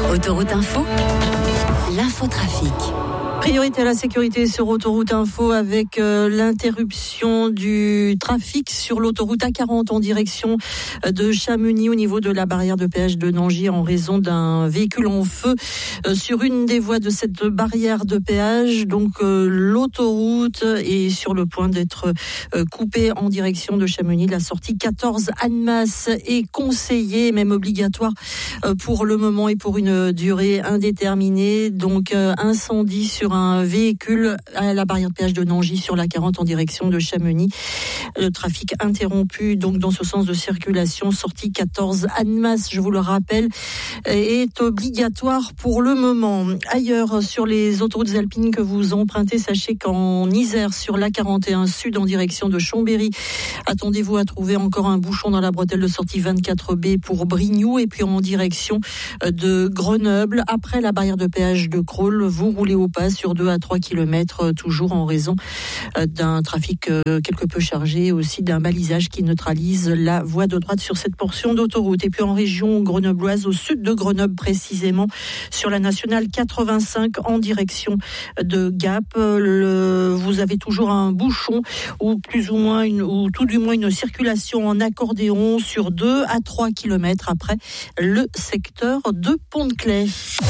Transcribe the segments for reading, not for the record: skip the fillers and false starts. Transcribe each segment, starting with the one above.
Autoroute Info, l'infotrafic. Priorité à la sécurité sur Autoroute Info avec l'interruption du trafic sur l'autoroute A40 en direction de Chamonix au niveau de la barrière de péage de Nangy en raison d'un véhicule en feu sur une des voies de cette barrière de péage. Donc l'autoroute est sur le point d'être coupée en direction de Chamonix. La sortie 14 Annemasse est conseillée, même obligatoire pour le moment et pour une durée indéterminée. Donc incendie sur un véhicule à la barrière de péage de Nangy sur la 40 en direction de Chamonix. Le trafic interrompu donc dans ce sens de circulation. Sortie 14 Annemasse, je vous le rappelle, est obligatoire pour le moment. Ailleurs sur les autoroutes alpines que vous empruntez, sachez qu'en Isère sur la 41 Sud en direction de Chambéry, attendez-vous à trouver encore un bouchon dans la bretelle de sortie 24B pour Brignoux et puis en direction de Grenoble. Après la barrière de péage de Crolles, vous roulez au pas sur 2 à 3 km, toujours en raison d'un trafic quelque peu chargé, aussi d'un balisage qui neutralise la voie de droite sur cette portion d'autoroute. Et puis en région grenobloise, au sud de Grenoble précisément, sur la nationale 85 en direction de Gap, vous avez toujours un bouchon ou plus ou moins ou tout du moins une circulation en accordéon sur 2 à 3 km après le secteur de Pont-de-Claix.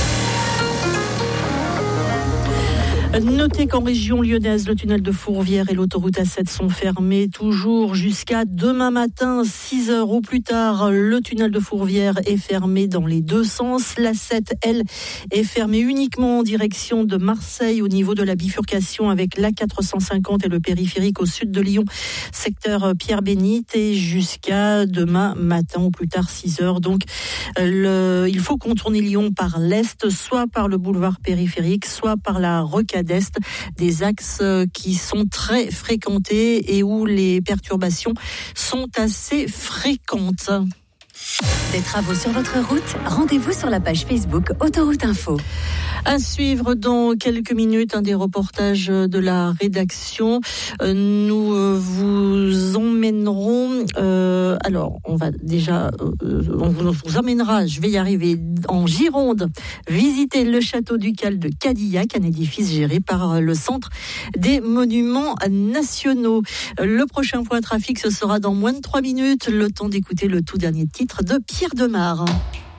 Notez qu'en région lyonnaise, le tunnel de Fourvière et l'autoroute A7 sont fermés toujours jusqu'à demain matin, 6 heures au plus tard. Le tunnel de Fourvière est fermé dans les deux sens. L'A7, elle, est fermée uniquement en direction de Marseille au niveau de la bifurcation avec l'A450 et le périphérique au sud de Lyon, secteur Pierre-Bénite, et jusqu'à demain matin au plus tard 6 heures. Donc, il faut contourner Lyon par l'est, soit par le boulevard périphérique, soit par la rocade est, des axes qui sont très fréquentés et où les perturbations sont assez fréquentes. Des travaux sur votre route, rendez-vous sur la page Facebook Autoroute Info. À suivre dans quelques minutes un des reportages de la rédaction. Nous vous emmènerons. On vous emmènera. Je vais y arriver en Gironde. Visiter le château ducal de Cadillac, un édifice géré par le Centre des Monuments Nationaux. Le prochain point trafic, ce sera dans moins de 3 minutes. Le temps d'écouter le tout dernier titre de Pierre Demar.